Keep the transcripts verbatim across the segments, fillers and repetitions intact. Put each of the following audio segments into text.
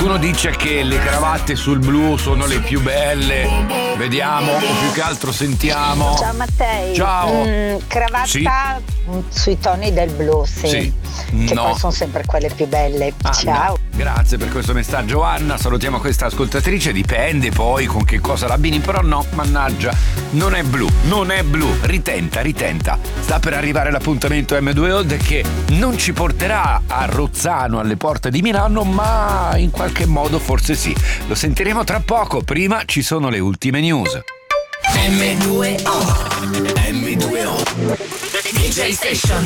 Qualcuno dice che le cravatte sul blu sono le più belle. Vediamo, o più che altro sentiamo. Ciao Mattei. Ciao. Mm, cravatta Sì? sui toni del blu, sì. Sì. Che No. poi sono sempre quelle più belle. Anna, Ciao. grazie per questo messaggio, Anna. Salutiamo questa ascoltatrice. Dipende poi con che cosa l'abbini, però no, mannaggia, non è blu, non è blu. Ritenta, ritenta. Sta per arrivare l'appuntamento M due Old che non ci porterà a Rozzano, alle porte di Milano, ma in qualche modo forse sì. Lo sentiremo tra poco. Prima ci sono le ultime news. M due O M due O D J Station.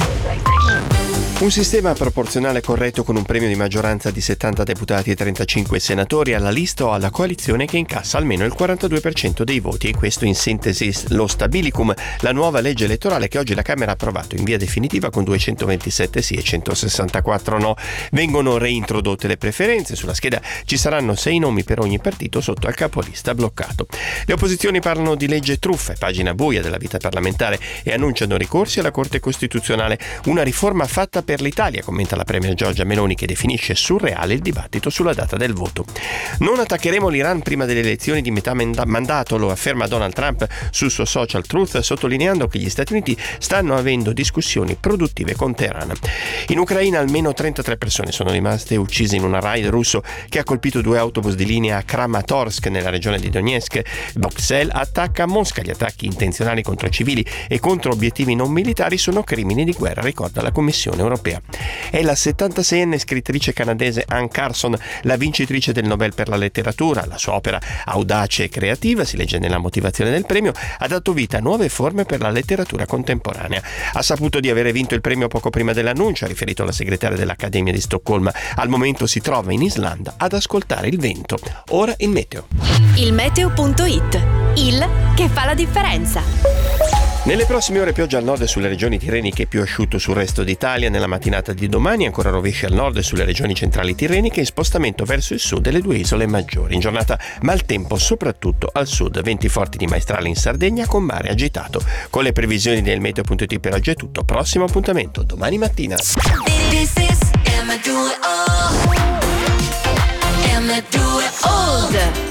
Un sistema proporzionale corretto con un premio di maggioranza di settanta deputati e trentacinque senatori alla lista o alla coalizione che incassa almeno il quarantadue per cento dei voti, e questo in sintesi lo Stabilicum, la nuova legge elettorale che oggi la Camera ha approvato in via definitiva con duecentoventisette sì e centosessantaquattro no. Vengono reintrodotte le preferenze, sulla scheda ci saranno sei nomi per ogni partito sotto al capolista bloccato. Le opposizioni parlano di legge truffa, pagina buia della vita parlamentare, e annunciano ricorsi alla Corte Costituzionale, una riforma fatta per per l'Italia, commenta la premier Giorgia Meloni, che definisce surreale il dibattito sulla data del voto. Non attaccheremo l'Iran prima delle elezioni di metà mandato, lo afferma Donald Trump sul suo social Truth, sottolineando che gli Stati Uniti stanno avendo discussioni produttive con Teheran. In Ucraina almeno trentatré persone sono rimaste uccise in un raid russo che ha colpito due autobus di linea a Kramatorsk nella regione di Donetsk. Bruxelles attacca Mosca. Gli attacchi intenzionali contro civili e contro obiettivi non militari sono crimini di guerra, ricorda la Commissione europea. È la settantaseienne scrittrice canadese Anne Carson, la vincitrice del Nobel per la letteratura. La sua opera audace e creativa, si legge nella motivazione del premio, ha dato vita a nuove forme per la letteratura contemporanea. Ha saputo di avere vinto il premio poco prima dell'annuncio, ha riferito la segretaria dell'Accademia di Stoccolma. Al momento si trova in Islanda ad ascoltare il vento. Ora il meteo. Il meteo punto it, il che fa la differenza. Nelle prossime ore pioggia al nord e sulle regioni tirreniche, più asciutto sul resto d'Italia. Nella mattinata di domani ancora rovesci al nord e sulle regioni centrali tirreniche, e spostamento verso il sud delle due isole maggiori. In giornata maltempo soprattutto al sud, venti forti di maestrale in Sardegna con mare agitato. Con le previsioni del meteo punto it per oggi è tutto. Prossimo appuntamento domani mattina. This is M due O M due O